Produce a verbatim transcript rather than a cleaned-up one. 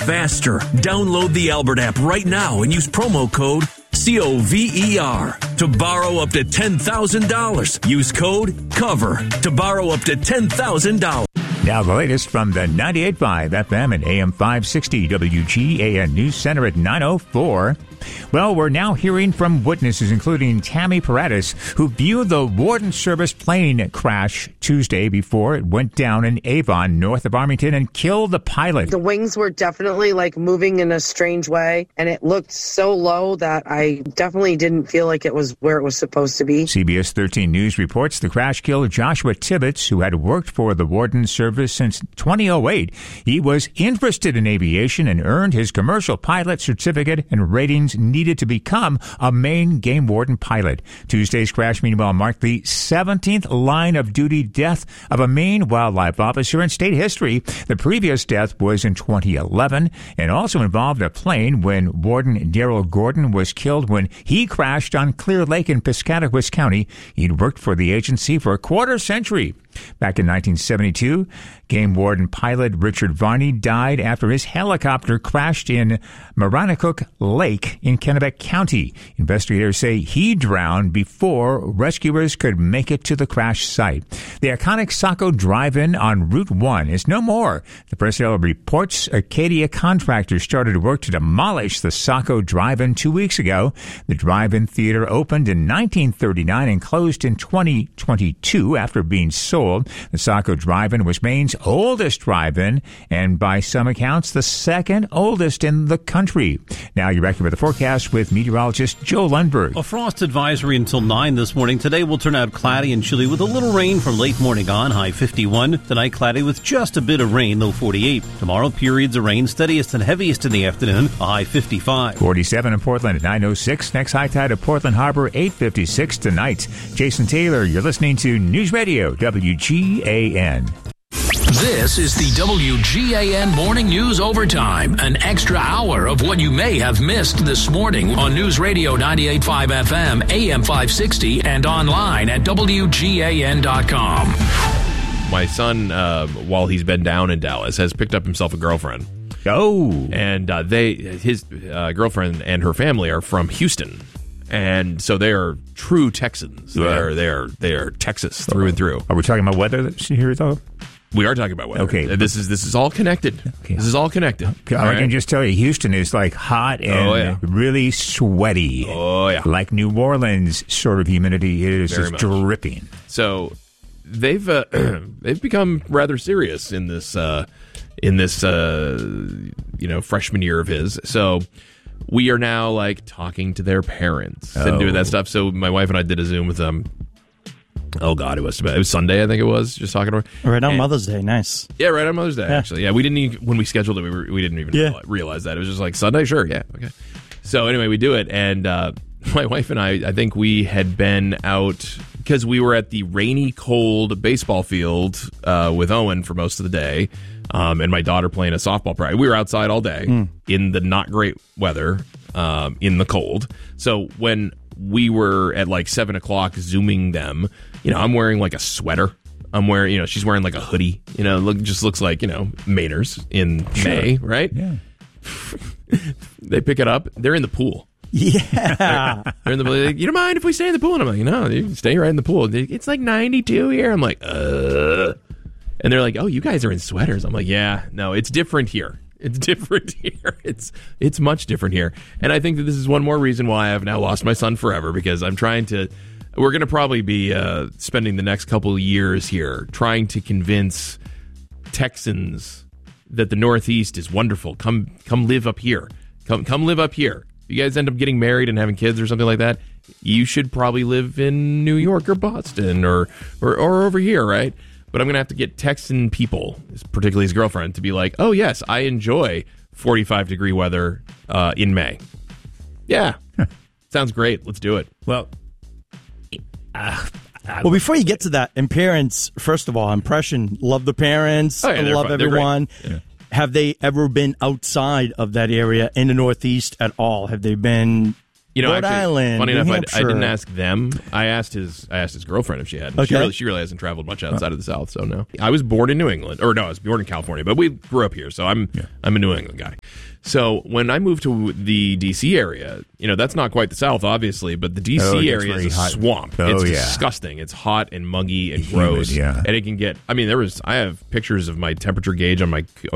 faster. Download the Albert app right now and use promo code C O V E R to borrow up to ten thousand dollars. Use code COVER to borrow up to ten thousand dollars. Now the latest from the ninety-eight point five F M and A M five sixty W G A N News Center at nine oh four. Well, we're now hearing from witnesses, including Tammy Paratus, who viewed the Warden Service plane crash Tuesday before it went down in Avon, north of Arlington, and killed the pilot. The wings were definitely like moving in a strange way, and it looked so low that I definitely didn't feel like it was where it was supposed to be. C B S thirteen News reports the crash killed Joshua Tibbetts, who had worked for the Warden Service since two thousand eight. He was interested in aviation and earned his commercial pilot certificate and ratings needed to become a Maine game warden pilot. Tuesday's crash, meanwhile, marked the seventeenth line-of-duty death of a Maine wildlife officer in state history. The previous death was in twenty eleven and also involved a plane when Warden Darrell Gordon was killed when he crashed on Clear Lake in Piscataquis County. He'd worked for the agency for a quarter century. Back in nineteen seventy-two, game warden pilot Richard Varney died after his helicopter crashed in Maranacook Lake in Kennebec County. Investigators say he drowned before rescuers could make it to the crash site. The iconic Saco Drive-In on Route one is no more. The Press-L reports Acadia contractors started work to demolish the Saco Drive-In two weeks ago. The drive-in theater opened in nineteen thirty-nine and closed in twenty twenty-two after being sold. The Saco Drive-In was Maine's oldest drive-in and by some accounts the second oldest in the country. Now you're back with the forecast with meteorologist Joe Lundberg. A frost advisory until nine this morning. Today will turn out cloudy and chilly with a little rain from late morning on, high fifty-one. Tonight cloudy with just a bit of rain, low forty-eight. Tomorrow periods of rain, steadiest and heaviest in the afternoon, a high fifty-five. forty-seven in Portland at nine oh six. Next high tide at Portland Harbor, eight fifty-six tonight. Jason Taylor, you're listening to News Radio W G A N. This is the W G A N Morning News Overtime, an extra hour of what you may have missed this morning on News Radio ninety-eight point five F M, A M five sixty, and online at W G A N dot com. My son, uh, while he's been down in Dallas, has picked up himself a girlfriend. Oh. And uh, they, his uh, girlfriend and her family are from Houston. And so they are true Texans. They are, they are, they are Texas through and through. Are we talking about weather here, though? We are talking about weather. Okay. This is this is all connected. Okay. This is all connected. Okay. All I right? can just tell you, Houston is like hot and oh, yeah. really sweaty. Oh, yeah. Like New Orleans sort of humidity. It is Very just much. dripping. So they've uh, they've become rather serious in this uh, in this uh, you know freshman year of his. So we are now like talking to their parents oh. and doing that stuff. So my wife and I did a Zoom with them. Oh, God, it was it was Sunday, I think it was, just talking to her. Right on and, Mother's Day, nice. Yeah, right on Mother's Day, yeah. actually. Yeah, we didn't even, when we scheduled it, we, were, we didn't even yeah. realize that. It was just like, Sunday? Sure, yeah, okay. So anyway, we do it, and uh, my wife and I, I think we had been out, because we were at the rainy, cold baseball field uh, with Owen for most of the day, um, and my daughter playing a softball practice. We were outside all day mm. in the not great weather, um, in the cold. So when we were at like seven o'clock Zooming them, you know, I'm wearing like a sweater. I'm wearing, you know, she's wearing like a hoodie. You know, look, just looks like, you know, Mainers in sure. May, right? Yeah. They pick it up. They're in the pool. Yeah. they're, they're in the pool. Like, you don't mind if we stay in the pool? And I'm like, no, you can stay right in the pool. It's like ninety-two here. I'm like, uh. And they're like, oh, you guys are in sweaters. I'm like, yeah, no, it's different here. It's different here. It's it's much different here. And I think that this is one more reason why I have now lost my son forever, because I'm trying to, we're going to probably be uh, spending the next couple of years here trying to convince Texans that the Northeast is wonderful. Come come live up here. Come come live up here. If you guys end up getting married and having kids or something like that, you should probably live in New York or Boston or or, or over here, right? But I'm going to have to get Texan people, particularly his girlfriend, to be like, oh, yes, I enjoy forty-five degree weather uh, in May. Yeah. Sounds great. Let's do it. Well, uh, well, before you get to that, and parents, first of all, impression, love the parents, oh, yeah, love fun. everyone. Yeah. Have they ever been outside of that area in the Northeast at all? Have they been... You know, Rhode actually, Island, funny New enough, Hampshire. I, I didn't ask them. I asked his I asked his girlfriend if she had. Okay. She really, she really hasn't traveled much outside of the South, so no. I was born in New England, or no, I was born in California, but we grew up here, so I'm yeah. I'm a New England guy. So when I moved to the D C area, you know, that's not quite the South, obviously, but the D C Oh, it gets area very is a hot. swamp. Oh, it's yeah. disgusting. It's hot and muggy and Humid, gross. yeah. And it can get, I mean, there was, I have pictures of my temperature gauge on my